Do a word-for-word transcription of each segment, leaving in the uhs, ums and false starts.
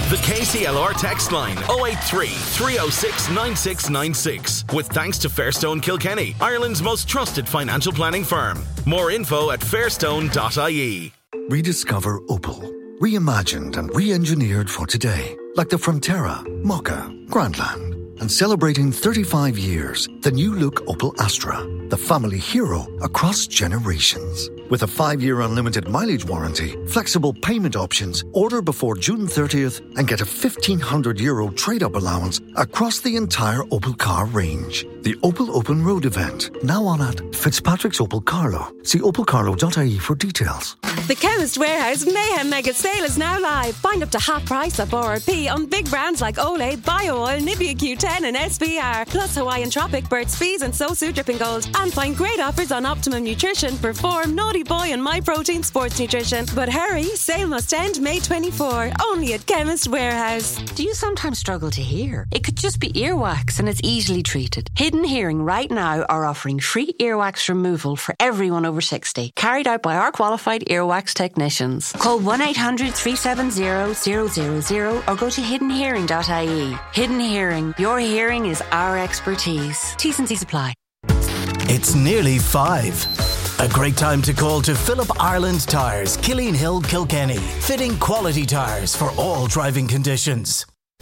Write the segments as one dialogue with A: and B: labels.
A: The K C L R text line oh eight three, three oh six, nine six nine six. With thanks to Fairstone Kilkenny, Ireland's most trusted financial planning firm. More info at fairstone dot I E.
B: Rediscover Opel. Reimagined and re-engineered for today. Like the Frontera, Mokka, Grandland. And celebrating thirty-five years, the new look Opel Astra. The family hero across generations. With a five-year unlimited mileage warranty, flexible payment options, order before June thirtieth and get a fifteen hundred euro trade-up allowance across the entire Opel car range. The Opel Open Road event, now on at Fitzpatrick's Opel Carlow. See opel carlow dot I E for details.
C: The Chemist Warehouse Mayhem Mega Sale is now live. Find up to half price of R R P on big brands like Olay, BioOil, Nivea Q ten and S V R. Plus Hawaiian Tropic, Burt's Bees and Sosu Dripping Gold. And find great offers on Optimum Nutrition, Perform, Naughty Boy and My Protein Sports Nutrition. But hurry, sale must end May twenty-fourth. Only at Chemist Warehouse.
D: Do you sometimes struggle to hear? It could just be earwax and it's easily treated. Hidden Hearing right now are offering free earwax removal for everyone over sixty. Carried out by our qualified earwax technicians. Call one eight hundred, three seven zero, zero zero zero or go to hidden hearing dot I E. Hidden Hearing. Your hearing is our expertise. T's and C's apply.
E: It's nearly five. A great time to call to Philip Ireland Tyres, Killeen Hill, Kilkenny. Fitting quality tyres for all driving conditions.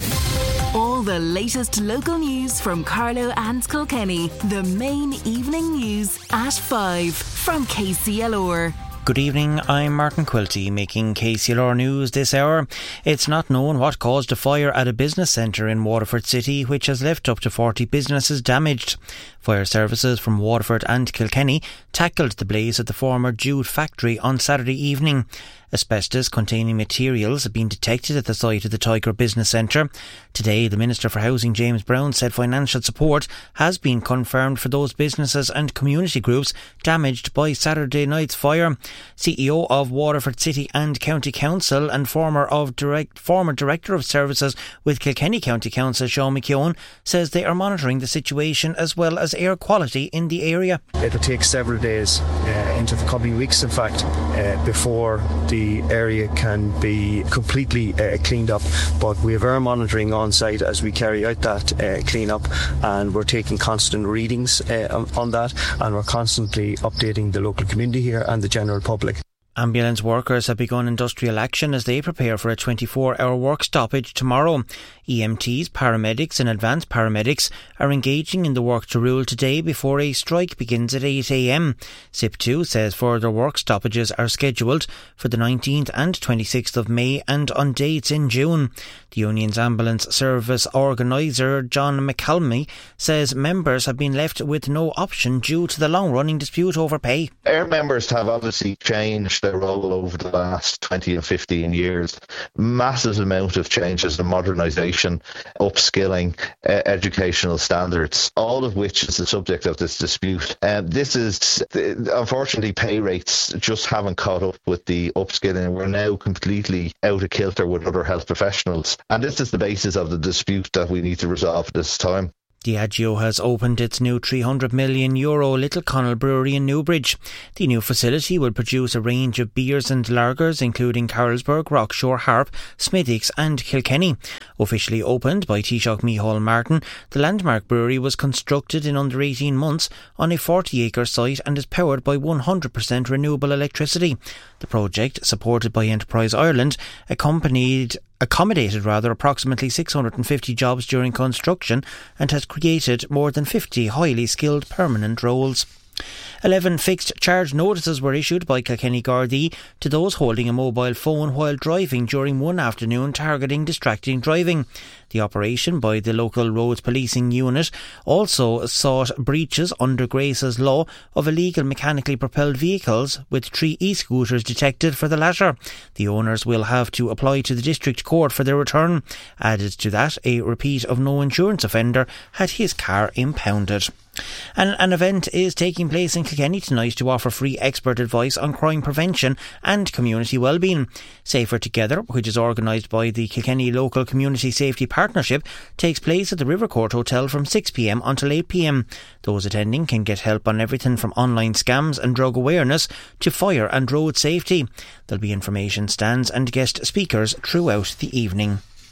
F: All the latest local news from Carlow and Kilkenny. The main evening news at five from K C L R.
G: Good evening, I'm Martin Quilty, making K C L R news this hour. It's not known what caused a fire at a business centre in Waterford City, which has left up to forty businesses damaged. Fire services from Waterford and Kilkenny tackled the blaze at the former Jude factory on Saturday evening. Asbestos-containing materials have been detected at the site of the Tiger Business Centre. Today, the Minister for Housing, James Brown, said financial support has been confirmed for those businesses and community groups damaged by Saturday night's fire. C E O of Waterford City and County Council and former of direct, former Director of Services with Kilkenny County Council, Sean McKeown, says they are monitoring the situation as well as air quality in the area.
H: It'll take several days, uh, into the coming weeks in fact, uh, before the area can be completely uh, cleaned up, but we have air monitoring on site as we carry out that uh, clean up, and we're taking constant readings uh, on that, and we're constantly updating the local community here and the general public.
G: Ambulance workers have begun industrial action as they prepare for a twenty-four hour work stoppage tomorrow. E M Ts, paramedics and advanced paramedics are engaging in the work to rule today before a strike begins at eight a m. S I P two says further work stoppages are scheduled for the nineteenth and twenty-sixth of May and on dates in June. The union's ambulance service organiser John McCalmy says members have been left with no option due to the long-running dispute over pay.
I: Our members have obviously changed their role over the last twenty and fifteen years. Massive amount of changes in modernisation, upskilling, uh, educational standards, all of which is the subject of this dispute. And uh, this is, unfortunately, pay rates just haven't caught up with the upskilling. We're now completely out of kilter with other health professionals. And this is the basis of the dispute that we need to resolve this time.
G: Diageo has opened its new three hundred million euro Little Connell Brewery in Newbridge. The new facility will produce a range of beers and lagers including Carlsberg, Rockshore, Harp, Smithwick's and Kilkenny. Officially opened by Taoiseach Micheál Martin, the landmark brewery was constructed in under eighteen months on a forty acre site and is powered by one hundred percent renewable electricity. The project, supported by Enterprise Ireland, accompanied accommodated rather approximately six hundred fifty jobs during construction and has created more than fifty highly skilled permanent roles. eleven fixed charge notices were issued by Kilkenny Gardaí to those holding a mobile phone while driving during one afternoon targeting distracting driving. The operation by the local roads policing unit also sought breaches under Grace's law of illegal mechanically propelled vehicles, with three e-scooters detected for the latter. The owners will have to apply to the district court for their return. Added to that, a repeat of no insurance offender had his car impounded. And an event is taking place in Kilkenny tonight to offer free expert advice on crime prevention and community wellbeing. Safer Together, which is organised by the Kilkenny Local Community Safety Partnership, takes place at the Rivercourt Hotel from six p m until eight p m. Those attending can get help on everything from online scams and drug awareness to fire and road safety. There'll be information stands and guest speakers throughout the evening.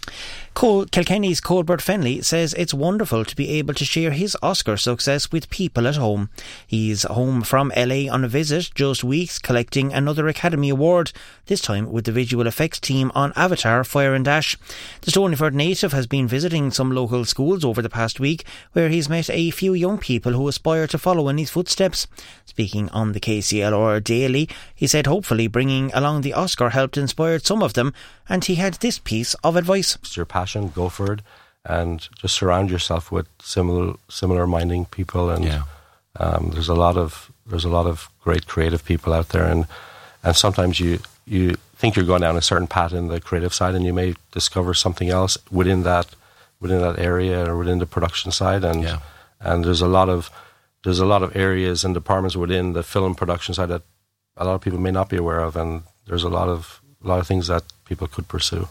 G: Col- Kilkenny's Colbert Fenley says it's wonderful to be able to share his Oscar success with people at home. He's home from L A on a visit, just weeks collecting another Academy Award, this time with the visual effects team on Avatar Fire and Ash. The Stonyford native has been visiting some local schools over the past week, where he's met a few young people who aspire to follow in his footsteps. Speaking on the K C L R Daily, he said hopefully bringing along the Oscar helped inspire some of them, and he had this piece of advice.
J: It's your passion, go for it, and just surround yourself with similar similar minding people. And yeah. um, there's a lot of there's a lot of great creative people out there, and and sometimes you you think you're going down a certain path in the creative side, and you may discover something else within that within that area or within the production side. And yeah. and there's a lot of there's a lot of areas and departments within the film production side that a lot of people may not be aware of, and there's a lot of a lot of things that people could pursue.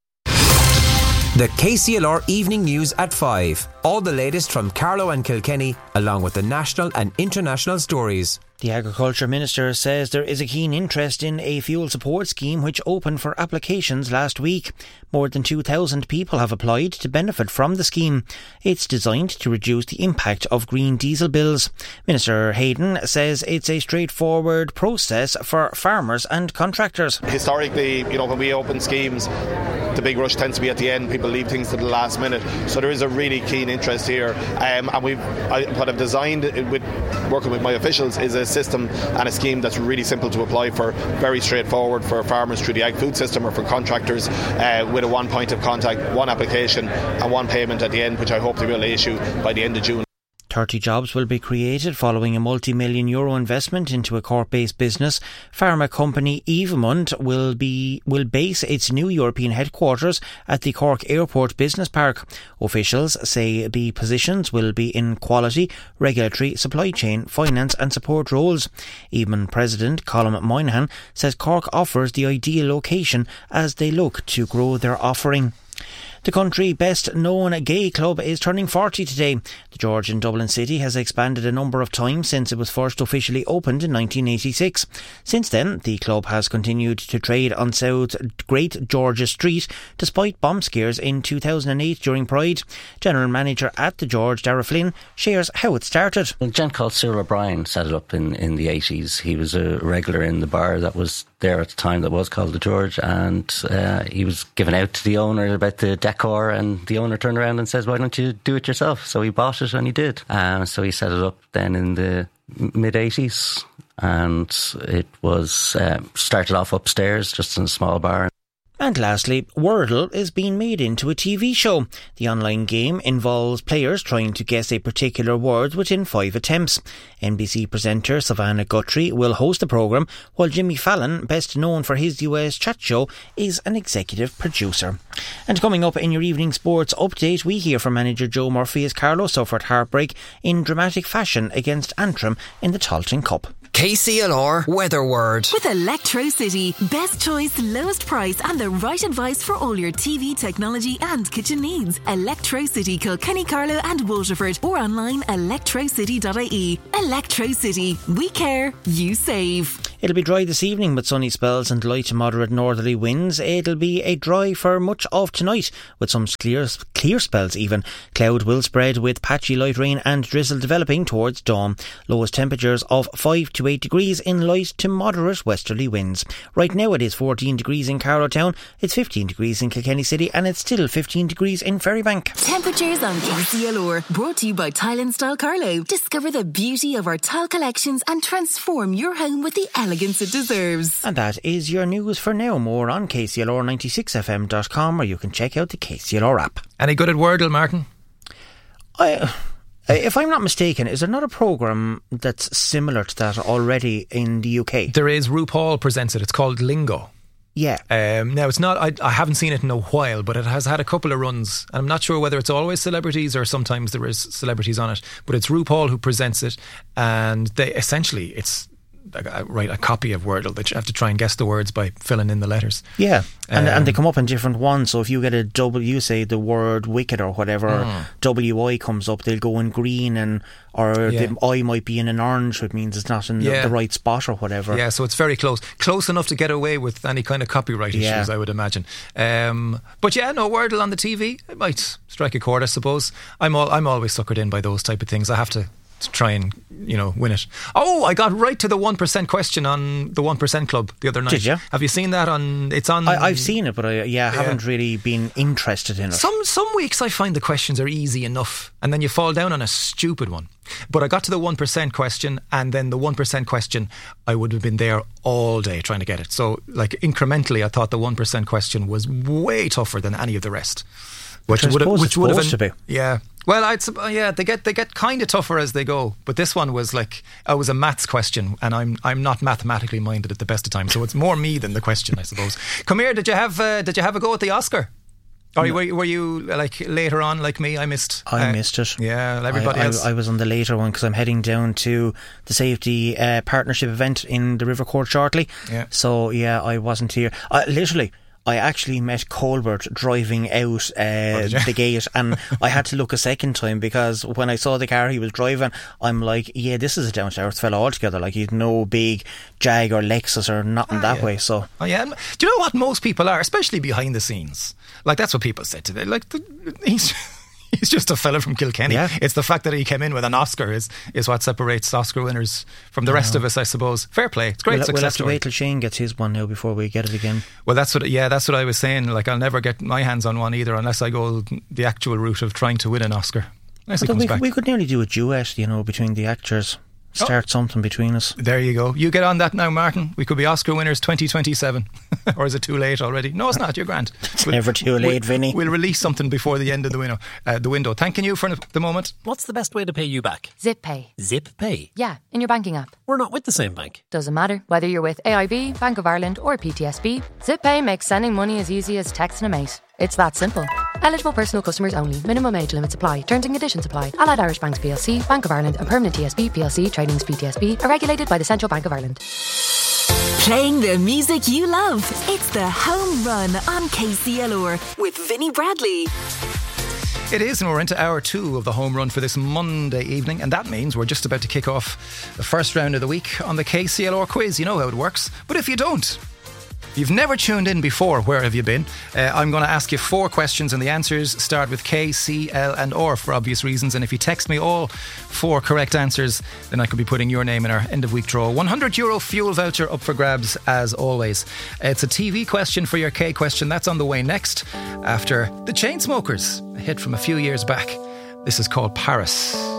K: The K C L R Evening News at five. All the latest from Carlow and Kilkenny, along with the national and international stories.
G: The Agriculture Minister says there is a keen interest in a fuel support scheme which opened for applications last week. More than two thousand people have applied to benefit from the scheme. It's designed to reduce the impact of green diesel bills. Minister Hayden says it's a straightforward process for farmers and contractors.
L: Historically, you know, when we open schemes, the big rush tends to be at the end. People leave things to the last minute. So there is a really keen interest here. Um, and we've, I, what I've designed with working with my officials is a system and a scheme that's really simple to apply for, very straightforward for farmers through the Ag Food System or for contractors, uh, with a one point of contact, one application and one payment at the end, which I hope they will issue by the end of June.
G: thirty jobs will be created following a multi-million euro investment into a Cork-based business. Pharma company Evamund will be will base its new European headquarters at the Cork Airport Business Park. Officials say the positions will be in quality, regulatory, supply chain, finance and support roles. Evamund President Colm Moynihan says Cork offers the ideal location as they look to grow their offering. The country's best known gay club is turning forty today. The George in Dublin City has expanded a number of times since it was first officially opened in nineteen eighty-six. Since then, the club has continued to trade on South Great George's Street despite bomb scares in two thousand eight during Pride. General Manager at the George, Dara Flynn, shares how it started.
M: A gent called Cyril O'Brien set it up in, in the eighties. He was a regular in the bar that was there at the time that was called the George, and uh, he was given out to the owner about the decor, and the owner turned around and says, why don't you do it yourself? So he bought it and he did. Um, so he set it up then in the mid eighties, and it was uh, started off upstairs just in a small bar.
G: And lastly, Wordle is being made into a T V show. The online game involves players trying to guess a particular word within five attempts. N B C presenter Savannah Guthrie will host the programme, while Jimmy Fallon, best known for his U S chat show, is an executive producer. And coming up in your evening sports update, we hear from manager Joe Murphy as Carlow suffered heartbreak in dramatic fashion against Antrim in the Tailteann Cup.
N: K C L R Weather Word.
F: With Electrocity, best choice, lowest price and the right advice for all your T V, technology and kitchen needs. Electrocity, Kilkenny, Carlow and Waterford, or online electrocity dot I E. Electrocity. We care, you save.
G: It'll be dry this evening with sunny spells and light to moderate northerly winds. It'll be a dry for much of tonight with some clear, clear spells even. Cloud will spread with patchy light rain and drizzle developing towards dawn. Lowest temperatures of five to eight degrees in light to moderate westerly winds. Right now it is fourteen degrees in Carlow Town, it's fifteen degrees in Kilkenny City and it's still fifteen degrees in Ferrybank.
F: Temperatures on K C L R, brought to you by Tile and Style Carlow. Discover the beauty of our tile collections and transform your home with the elegance it deserves.
G: And that is your news for now. More on K C L R ninety-six F M dot com, or you can check out the K C L R app.
O: Any good at Wordle, Martin?
G: I... If I'm not mistaken, is there not a programme that's similar to that already in the U K?
O: There is. RuPaul presents it. It's called Lingo.
G: Yeah.
O: Um, now, it's not, I, I haven't seen it in a while, but it has had a couple of runs. And I'm not sure whether it's always celebrities or sometimes there is celebrities on it. But it's RuPaul who presents it. And they essentially, it's a, write a copy of Wordle that you have to try and guess the words by filling in the letters.
G: Yeah, and
O: Um,
G: and they come up in different ones. So if you get a W, say the word wicked or whatever,
O: Mm.
G: W I comes up, they'll go in green, and or
O: Yeah.
G: the I might be in an orange, which means it's not in the,
O: Yeah.
G: the right spot or whatever.
O: Yeah, so it's very close. Close enough to get away with any kind of copyright
G: Yeah.
O: issues, I would imagine. Um, but yeah, no, Wordle on the T V, it might strike a chord, I suppose. I'm all, I'm always suckered in by those type of things. I have to, to try and, you know, win it. Oh, I got right to the one percent question on the one percent Club the other night.
G: Did you?
O: Have you seen that on... It's on...
G: I, I've seen it, but I yeah, I haven't really been interested in it.
O: Some some weeks I find the questions are easy enough and then you fall down on a stupid one. But I got to the one percent question, and then the one percent question, I would have been there all day trying to get it. So, like, incrementally, I thought the one percent question was way tougher than any of the rest.
G: Which I
O: would have,
G: suppose
O: which
G: it's
O: would have
G: supposed
O: been,
G: to be.
O: Yeah. Well, I'd sup- yeah, they get they get kind of tougher as they go. But this one was like, it was a maths question, and I'm I'm not mathematically minded at the best of times, so it's more me than the question, I suppose. Come here, did you have uh, did you have a go at the Oscar? Or
G: No.
O: were, you- were you like later on like me? I missed.
G: I
O: uh,
G: missed it.
O: Yeah, everybody
G: I, I,
O: else.
G: I was on the later one because I'm heading down to the safety uh, partnership event in the River Court shortly.
O: Yeah.
G: So yeah, I wasn't here. I, literally, I actually met Colbert driving out uh,
O: did you?
G: the gate, and I had to look a second time because when I saw the car he was driving, I'm like, yeah, this is a down to earth fella altogether. Like, he's no big Jag or Lexus or nothing
O: Ah,
G: that
O: yeah.
G: way. So
O: Oh yeah, and do you know what most people are, especially behind the scenes? Like, that's what people said today. Like, the, he's he's just a fella from Kilkenny.
G: Yeah.
O: It's the fact that he came in with an Oscar is is what separates Oscar winners from the rest of us, I suppose. Fair play. It's a great
G: we'll,
O: success
G: we'll have to
O: story.
G: wait till Shane gets his one now before we get it again.
O: Well, that's what. Yeah, that's what I was saying. Like, I'll never get my hands on one either unless I go the actual route of trying to win an Oscar. Unless he
G: But
O: comes
G: we,
O: back.
G: we could nearly do a duet, you know, between the actors. Start something between us.
O: There you go. You get on that now, Martin. We could be Oscar winners twenty twenty-seven. Or is it too late already? No, it's not. You're grand.
G: It's never too late,
O: we'll,
G: Vinny.
O: We'll release something before the end of the window. Uh, the window. Thanking you for the moment.
P: What's the best way to pay you back?
Q: Zip Pay.
P: Zip Pay?
Q: Yeah, in your banking app.
P: We're not with the same bank.
Q: Doesn't matter. Whether you're with A I B, Bank of Ireland or P T S B, Zip Pay makes sending money as easy as texting a mate. It's that simple. Eligible personal customers only. Minimum age limits apply. Terms and conditions apply. Allied Irish Banks P L C, Bank of Ireland and Permanent T S B P L C, trading as P T S B, are regulated by the Central Bank of Ireland.
F: Playing the music you love. It's the Home Run on K C L R with Vinnie Bradley.
O: It is, and we're into hour two of the home run for this Monday evening, and that means we're just about to kick off the first round of the week on the K C L R quiz. You know how it works. But if you don't, you've never tuned in before, where have you been? Uh, I'm going to ask you four questions, and the answers start with K, C, L and R for obvious reasons. And if you text me all four correct answers, then I could be putting your name in our end of week draw. one hundred euro fuel voucher up for grabs as always. It's a T V question for your K question. That's on the way next after the Chainsmokers, a hit from a few years back. This is called Paris.